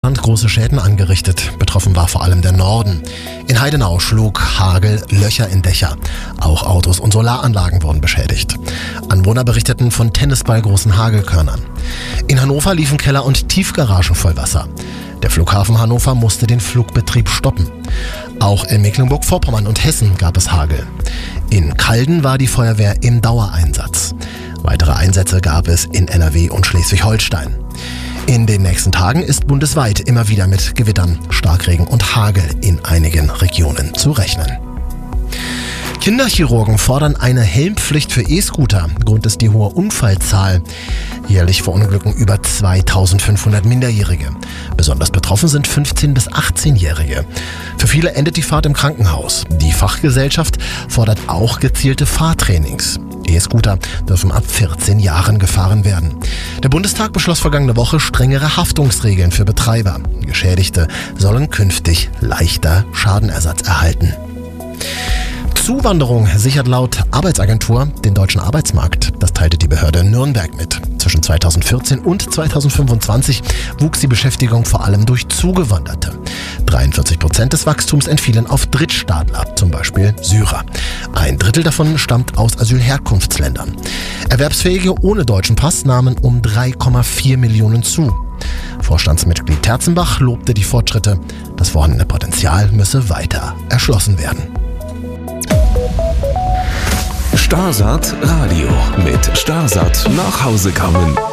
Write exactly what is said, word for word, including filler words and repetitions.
große Schäden angerichtet. Betroffen war vor allem der Norden. In Heidenau schlug Hagel Löcher in Dächer. Auch Autos und Solaranlagen wurden beschädigt. Anwohner berichteten von tennisballgroßen Hagelkörnern. In Hannover liefen Keller und Tiefgaragen voll Wasser. Der Flughafen Hannover musste den Flugbetrieb stoppen. Auch in Mecklenburg-Vorpommern und Hessen gab es Hagel. In Calden war die Feuerwehr im Dauereinsatz. Weitere Einsätze gab es in N R W und Schleswig-Holstein. In den nächsten Tagen ist bundesweit immer wieder mit Gewittern, Starkregen und Hagel in einigen Regionen zu rechnen. Kinderchirurgen fordern eine Helmpflicht für E-Scooter. Grund ist die hohe Unfallzahl. Jährlich verunglücken über zweitausendfünfhundert Minderjährige. Besonders betroffen sind fünfzehn- bis achtzehnjährige. Für viele endet die Fahrt im Krankenhaus. Die Fachgesellschaft fordert auch gezielte Fahrtrainings. E-Scooter dürfen ab vierzehn Jahren gefahren werden. Der Bundestag beschloss vergangene Woche strengere Haftungsregeln für Betreiber. Geschädigte sollen künftig leichter Schadenersatz erhalten. Zuwanderung sichert laut Arbeitsagentur den deutschen Arbeitsmarkt. Das teilte die Behörde Nürnberg mit. Zwischen zweitausendvierzehn und zweitausendfünfundzwanzig wuchs die Beschäftigung vor allem durch Zugewanderte. dreiundvierzig Prozent des Wachstums entfielen auf Drittstaatler, zum Beispiel Syrer. Ein Drittel davon stammt aus Asylherkunftsländern. Erwerbsfähige ohne deutschen Pass nahmen um drei Komma vier Millionen zu. Vorstandsmitglied Terzenbach lobte die Fortschritte. Das vorhandene Potenzial müsse weiter erschlossen werden. Starsat Radio mit Starsat nach Hause kommen.